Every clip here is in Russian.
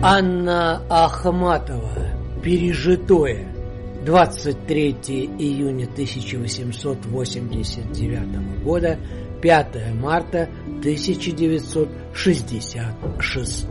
Анна Ахматова. Пережитое. 23 июня 1889 года, 5 марта 1966.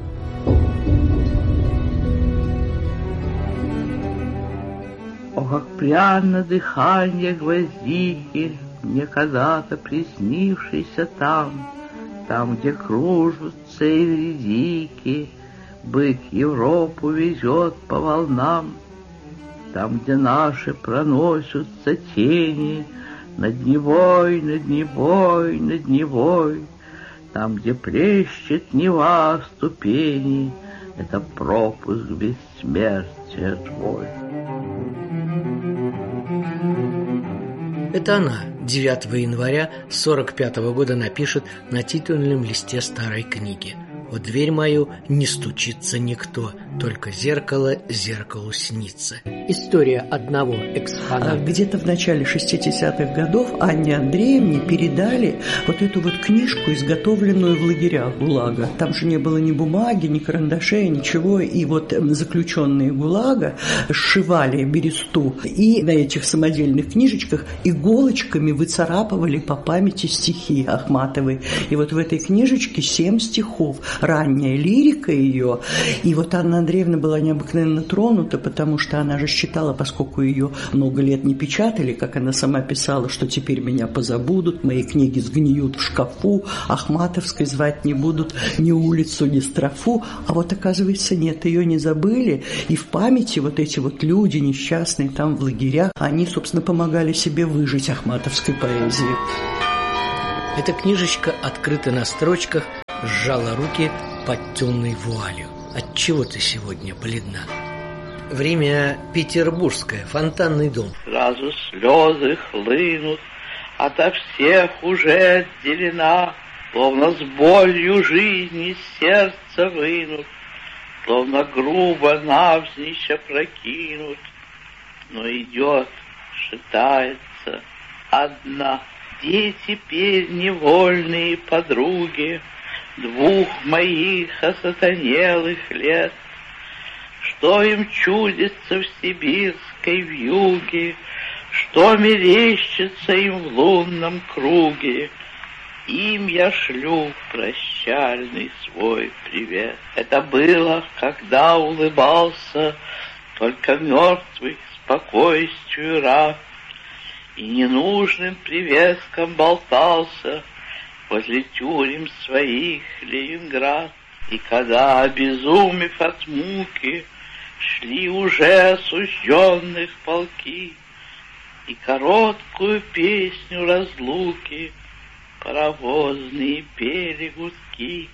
О, как пряно дыхание гвоздики, мне когда-то приснившийся там, где кружатся эвредики, бык Европу везет по волнам, там, где наши проносятся тени над Невой, над Невой, над Невой, там, где плещет Нева ступени, это пропуск бессмертия твой. Это она 9 января 1945 года напишет на титульном листе старой книги: «В дверь мою не стучится никто, только зеркало зеркалу снится». История одного экспоната. Где-то в начале 60-х годов Анне Андреевне передали вот эту вот книжку, изготовленную в лагерях ГУЛАГа. Там же не было ни бумаги, ни карандашей, ничего. И вот заключенные ГУЛАГа сшивали бересту и на этих самодельных книжечках иголочками выцарапывали по памяти стихи Ахматовой. И вот в этой книжечке 7 стихов. Ранняя лирика ее. И вот Анна Андреевна была необыкновенно тронута, потому что она же считала, поскольку ее много лет не печатали, как она сама писала, что теперь меня позабудут, мои книги сгниют в шкафу, Ахматовской звать не будут ни улицу, ни строфу. А вот, оказывается, нет, ее не забыли. И в памяти вот эти вот люди несчастные там в лагерях, они, собственно, помогали себе выжить ахматовской поэзии. Эта книжечка открыта на строчках, сжала руки под темной вуалью. Отчего ты сегодня бледна? Время петербургское, Фонтанный дом. Сразу слезы хлынут, ото всех уже отделена, словно с болью жизни сердце вынут, словно грубо навзничь опрокинут, но идет, шатается одна. Где теперь невольные подруги двух моих осатанелых лет? Что им чудится в сибирской вьюге, что мерещится им в лунном круге? Им я шлю прощальный свой привет. Это было, когда улыбался только мертвый спокойствию раб, и ненужным привеском болтался возле тюрем своих Ленинград. И когда, обезумев от муки, шли уже осужденных полки, и короткую песню разлуки паровозные пели гудки,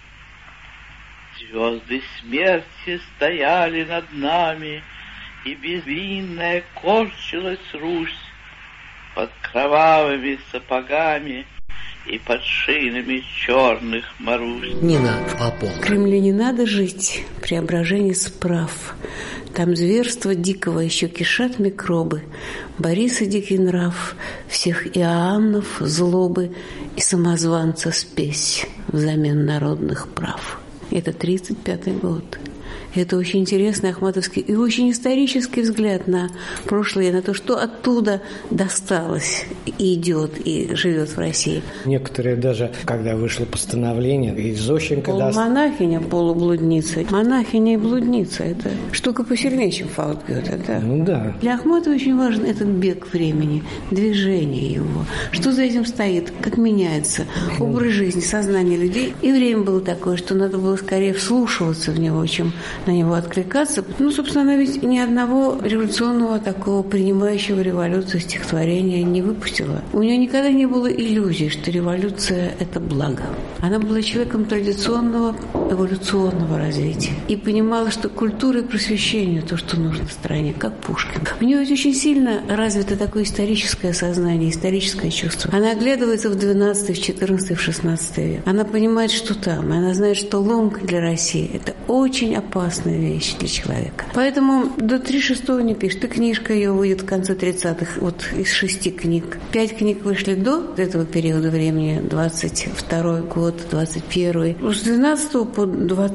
звезды смерти стояли над нами, и безвинная корчилась Русь под кровавыми сапогами и под шинами черных Марусь. Нина Попова. В Кремле не надо жить, преображение справ. Там зверства дикого еще кишат микробы. Бориса дикий нрав, всех Иоаннов злобы и самозванца спесь взамен народных прав. Это 1935 год. Это очень интересный ахматовский и очень исторический взгляд на прошлое, на то, что оттуда досталось, и идет, и живет в России. Некоторые даже, когда вышло постановление, и Зощенко... Полумонахиня, полублудница. Монахиня и блудница – это штука посильнее, чем Фауст Гёте, да? Ну да. Для Ахматова очень важен этот бег времени, движение его. Что за этим стоит, как меняется образ жизни, сознание людей. И время было такое, что надо было скорее вслушиваться в него, чем на него откликаться. Ну, собственно, она ведь ни одного революционного такого принимающего революцию стихотворения не выпустила. У нее никогда не было иллюзий, что революция – это благо. Она была человеком традиционного эволюционного развития и понимала, что культура и просвещение – то, что нужно стране, как Пушкин. У нее ведь очень сильно развито такое историческое сознание, историческое чувство. Она оглядывается в 12, в 14, в 16 век. Она понимает, что там. Она знает, что ломка для России – это очень опасная вещь для человека. Поэтому до 36-го не пишет. И книжка ее выйдет в конце 30-х, вот из 6 книг. 5 книг вышли до этого периода времени, 22-й год. год, 21-й. С 12 по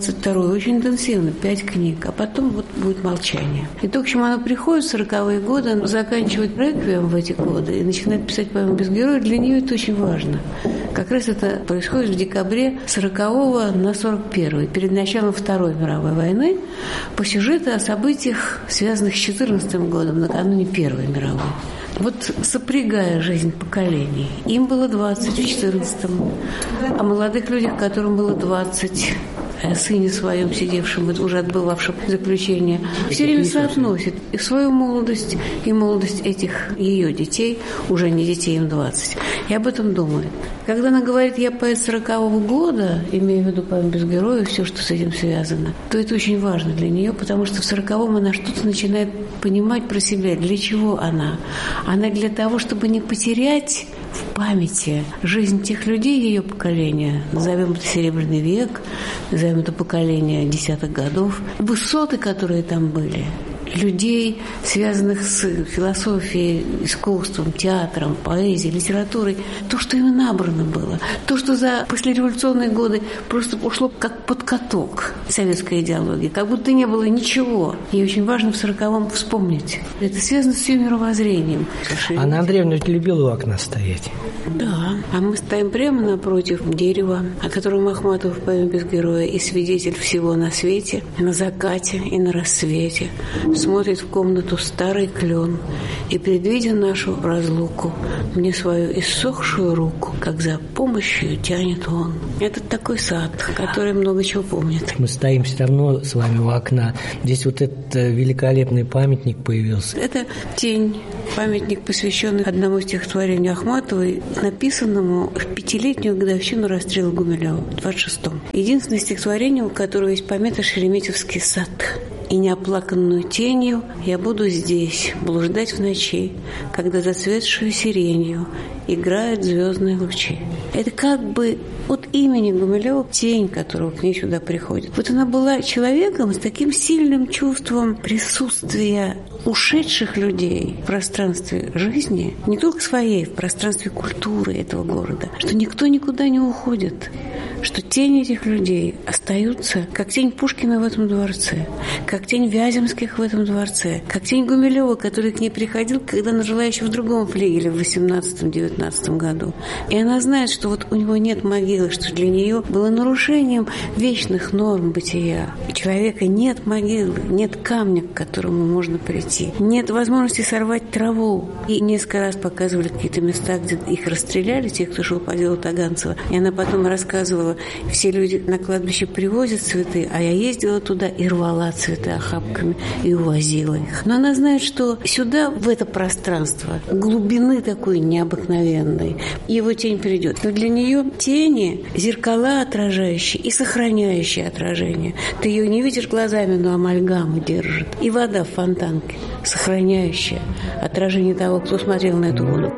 22 очень интенсивно, 5 книг, а потом вот будет молчание. И то, к чему оно приходит в 40-е годы, он заканчивает реквием в эти годы и начинает писать поэму «Без героя», для нее это очень важно. Как раз это происходит в декабре 40-го на 41-й, перед началом Второй мировой войны, по сюжету о событиях, связанных с 14 годом, накануне Первой мировой. Вот сопрягая жизнь поколений, им было 20 в 14-м, а молодых людях, которым было 20, о сыне своем, сидевшем, уже отбывавшем заключение, все время соотносит и свою молодость, и молодость этих ее детей, уже не детей, им 20. Я об этом думаю. Когда она говорит «я поэт 40-го года», имея в виду поэму «Без героя», все, что с этим связано, то это очень важно для нее, потому что в 40-м она что-то начинает понимать про себя. Для чего она? Она для того, чтобы не потерять в памяти жизнь тех людей ее поколения, назовем это Серебряный век, назовем это поколение 10-х годов, высоты, которые там были, людей, связанных с философией, искусством, театром, поэзией, литературой, то, что им набрано было, то, что за послереволюционные годы просто ушло как под каток советской идеологии, как будто не было ничего. И очень важно в 40-м вспомнить. Это связано с ее мировоззрением. Анна Андреевна любила у окна стоять. Да, а мы стоим прямо напротив дерева, о котором Ахматова в поэме «Без героя» и свидетель всего на свете, на закате и на рассвете. Смотрит в комнату старый клен и, предвидя нашу разлуку, мне свою иссохшую руку, как за помощью, тянет он. Это такой сад, который много чего помнит. Мы стоим все равно с вами у окна. Здесь вот этот великолепный памятник появился. Это «Тень», памятник, посвященный одному стихотворению Ахматовой, написанному в 5-летнюю годовщину расстрела Гумилева в 26-м. Единственное стихотворение, у которого есть помета «Шереметьевский сад». И неоплаканную тенью я буду здесь блуждать в ночи, когда зацветшую сиренью играют звездные лучи. Это как бы от имени Гумилева тень, которая к ней сюда приходит. Вот она была человеком с таким сильным чувством присутствия ушедших людей в пространстве жизни, не только своей, в пространстве культуры этого города, что никто никуда не уходит, что тени этих людей остаются, как тень Пушкина в этом дворце, как тень Вяземских в этом дворце, как тень Гумилева, который к ней приходил, когда она жила еще в другом флигеле в 18-19 году. И она знает, что вот у него нет могилы, что для нее было нарушением вечных норм бытия. У человека нет могилы, нет камня, к которому можно прийти, нет возможности сорвать траву. И несколько раз показывали какие-то места, где их расстреляли, тех, кто шел по делу Таганцева. И она потом рассказывала, все люди на кладбище привозят цветы, а я ездила туда и рвала цветы охапками и увозила их. Но она знает, что сюда, в это пространство, глубины такой необыкновенной, его тень придет. Но для нее тени – зеркала отражающие и сохраняющие отражение. Ты ее не видишь глазами, но амальгаму держит. И вода в фонтанке, сохраняющая отражение того, кто смотрел на эту воду.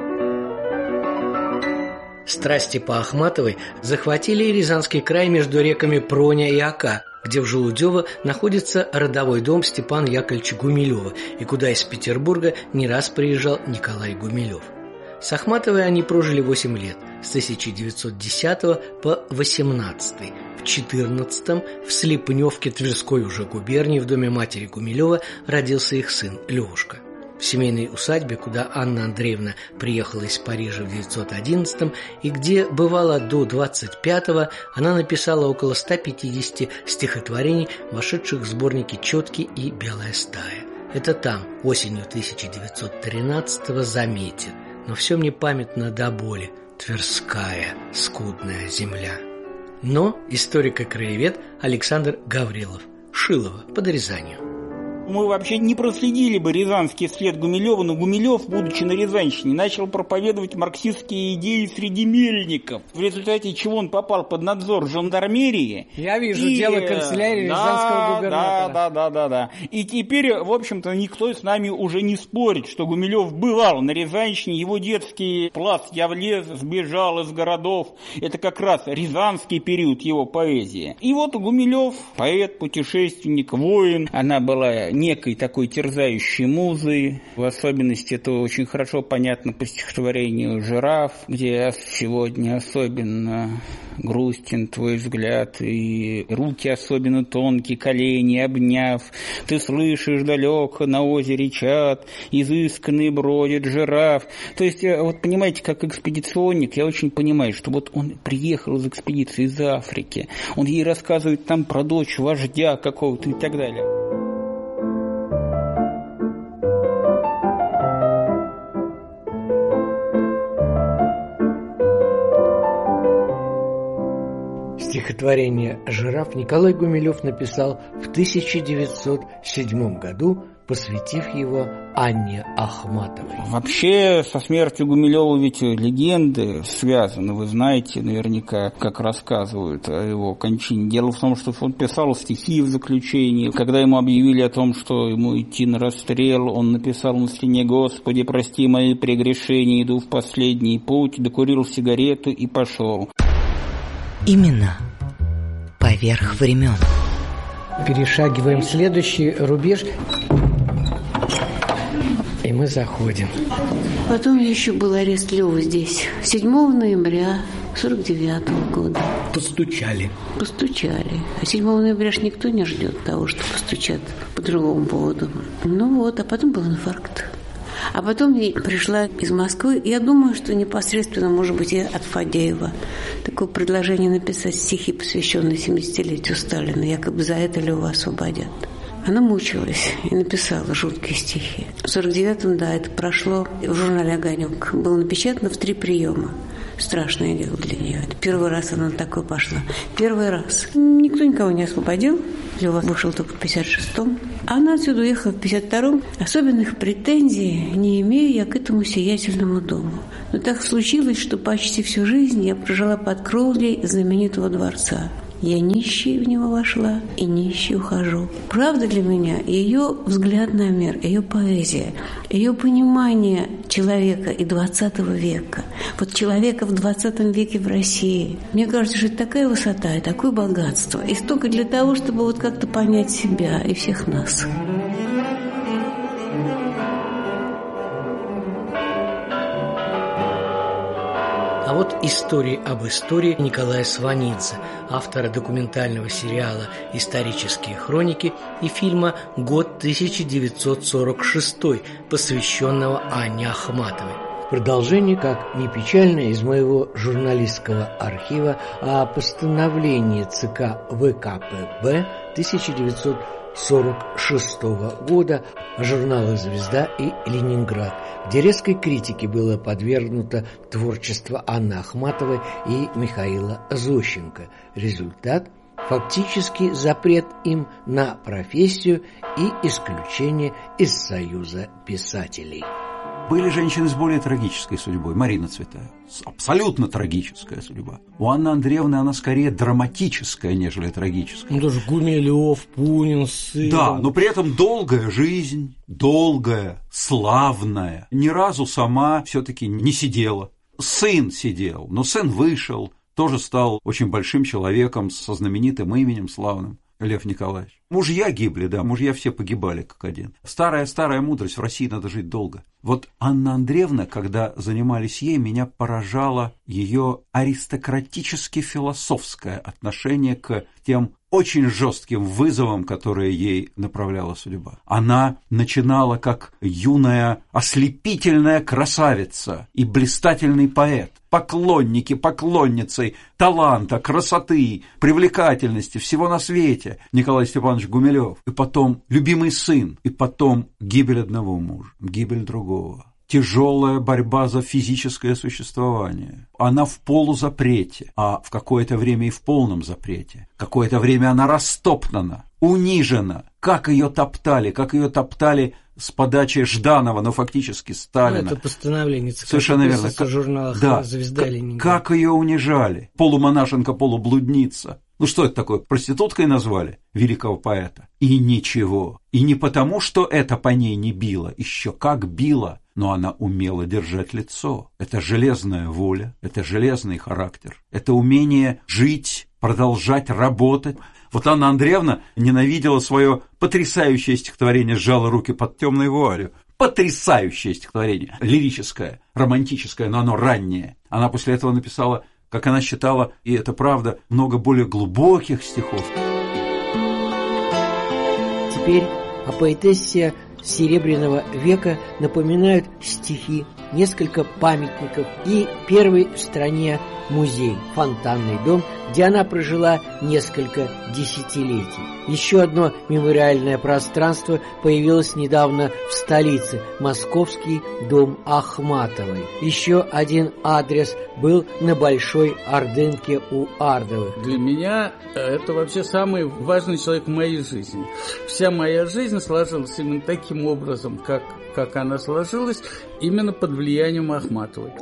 Страсти по Ахматовой захватили и Рязанский край между реками Проня и Ока, где в Желудево находится родовой дом Степана Яковлевича Гумилева и куда из Петербурга не раз приезжал Николай Гумилев. С Ахматовой они прожили 8 лет, с 1910 по 18. В 14-м в Слепневке Тверской уже губернии в доме матери Гумилева родился их сын Левушка. В семейной усадьбе, куда Анна Андреевна приехала из Парижа в 1911-м и где бывала до 25-го, она написала около 150 стихотворений, вошедших в сборники «Четки» и «Белая стая». Это там, осенью 1913-го, заметит. Но все мне памятно до боли. Тверская, скудная земля. Но историк и краевед Александр Гаврилов. Шилово под Рязанью. Мы вообще не проследили бы рязанский след Гумилева, но Гумилев, будучи на Рязанщине, начал проповедовать марксистские идеи среди мельников, в результате чего он попал под надзор жандармерии. Я вижу дело канцелярии рязанского губернатора. Да. И теперь, в общем-то, никто с нами уже не спорит, что Гумилев бывал на Рязанщине, его детский пласт «Я в лес сбежал из городов» — это как раз рязанский период его поэзии. И вот Гумилев, поэт, путешественник, воин, она была некой такой терзающей музой. В особенности это очень хорошо понятно по стихотворению «Жираф», где сегодня особенно грустен твой взгляд, и руки особенно тонкие, колени обняв. Ты слышишь далеко на озере чат, изысканный бродит жираф. То есть, вот понимаете, как экспедиционник, я очень понимаю, что вот он приехал из экспедиции из Африки, он ей рассказывает там про дочь вождя какого-то и так далее. Стихотворение «Жираф» Николай Гумилев написал в 1907 году, посвятив его Анне Ахматовой. Вообще, со смертью Гумилева ведь легенды связаны, вы знаете, наверняка, как рассказывают о его кончине. Дело в том, что он писал стихи в заключении. Когда ему объявили о том, что ему идти на расстрел, он написал на стене: «Господи, прости мои прегрешения, иду в последний путь», докурил сигарету и пошел. Именно поверх времен. Перешагиваем следующий рубеж, и мы заходим. Потом еще был арест Лёвы здесь. 7 ноября 49 года. Постучали. А 7 ноября ж никто не ждет того, что постучат по другому поводу. Ну вот, а потом был инфаркт. А потом я пришла из Москвы. Я думаю, что непосредственно, может быть, и от Фадеева такое предложение написать стихи, посвященные 70-летию Сталина. Якобы за это Лёву освободят. Она мучилась и написала жуткие стихи. В 49-м, да, это прошло в журнале «Огонек». Было напечатано в 3 приема. Страшное дело для нее. Это первый раз она на такое пошла. Первый раз. Никто никого не освободил. Лёва вышел только в 56-м. А она отсюда уехала в 52-м. Особенных претензий не имею я к этому сиятельному дому. Но так случилось, что почти всю жизнь я прожила под кровлей знаменитого дворца. Я нищей в него вошла и нищей ухожу. Правда для меня ее взгляд на мир, ее поэзия, ее понимание человека и 20 века. Вот человека в 20 веке в России. Мне кажется, что это такая высота и такое богатство. И столько для того, чтобы вот как-то понять себя и всех нас. А вот истории об истории Николая Сванидзе, автора документального сериала «Исторические хроники» и фильма «Год 1946», посвященного Анне Ахматовой. Продолжение, как ни печально, из моего журналистского архива о постановлении ЦК ВКПБ 1946 года журнала «Звезда» и «Ленинград», где резкой критике было подвергнуто творчество Анны Ахматовой и Михаила Зощенко. Результат – фактически запрет им на профессию и исключение из Союза писателей. Были женщины с более трагической судьбой. Марина Цветаева. Абсолютно трагическая судьба. У Анны Андреевны она скорее драматическая, нежели трагическая. Ну, даже Гумилев, Бунин, сын. Да, но при этом долгая жизнь, долгая, славная. Ни разу сама все-таки не сидела. Сын сидел, но сын вышел, тоже стал очень большим человеком со знаменитым именем славным. Лев Николаевич. Мужья гибли, да, мужья все погибали как один. Старая мудрость, в России надо жить долго. Вот Анна Андреевна, когда занимались ей, меня поражало ее аристократически-философское отношение к тем очень жестким вызовам, которые ей направляла судьба. Она начинала как юная ослепительная красавица и блистательный поэт. Поклонницы таланта, красоты, привлекательности, всего на свете. Николай Степанович Гумилев. И потом любимый сын. И потом гибель одного мужа, гибель другого. Тяжелая борьба за физическое существование. Она в полузапрете, а в какое-то время и в полном запрете. Какое-то время она растоптана, унижена. Как ее топтали с подачи Жданова, но фактически Сталина. Это постановление ЦК. Совершенно верно. В журналах да, «Звезда» и «Ленинград». Как ее унижали. Полумонашенка, полублудница. Ну что это такое? Проституткой назвали великого поэта? И ничего. И не потому, что это по ней не било, еще как било, но она умела держать лицо. Это железная воля, это железный характер, это умение жить продолжать работать. Вот Анна Андреевна ненавидела свое потрясающее стихотворение «Сжала руки под темной вуалью». Потрясающее стихотворение, лирическое, романтическое, но оно раннее. Она после этого написала, как она считала, и это правда, много более глубоких стихов. Теперь о поэтессе Серебряного века напоминают стихи, несколько памятников и первый в стране музей, фонтанный дом, где она прожила несколько десятилетий. Еще одно мемориальное пространство появилось недавно в столице – Московский дом Ахматовой. Еще один адрес был на Большой Ордынке у Ардовых. Для меня это вообще самый важный человек в моей жизни. Вся моя жизнь сложилась именно таким образом, как она сложилась, именно под влиянием Ахматовой.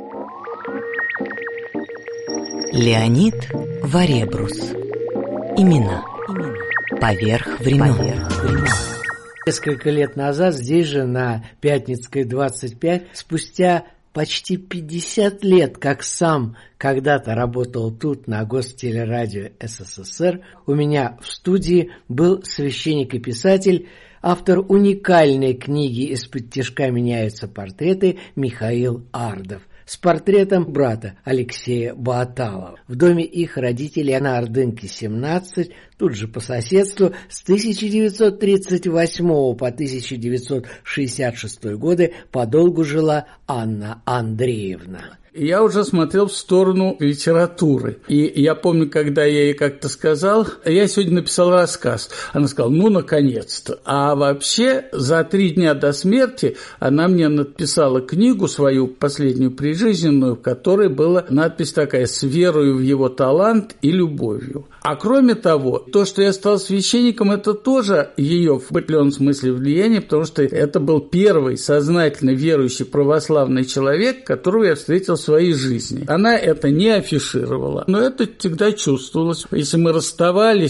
Леонид Варебрус. Имена. Поверх времен. Несколько лет назад здесь же, на Пятницкой, 25, спустя почти 50 лет, как сам когда-то работал тут, на Гостелерадио СССР, у меня в студии был священник и писатель, автор уникальной книги «Исподтишка меняются портреты» Михаил Ардов с портретом брата Алексея Бааталова. В доме их родителей на Ордынке 17, тут же по соседству, с 1938 по 1966 годы подолгу жила Анна Андреевна. Я уже смотрел в сторону литературы. И я помню, когда я ей как-то сказал, я сегодня написал рассказ. Она сказала, ну, наконец-то. А вообще, за 3 дня до смерти она мне написала книгу свою, последнюю прижизненную, в которой была надпись такая: «С верою в его талант и любовью». А кроме того, то, что я стал священником, это тоже ее в определенном смысле влияние, потому что это был первый сознательно верующий православный человек, которого я встретил в своей жизни. Она это не афишировала, но это всегда чувствовалось. Если мы расставались,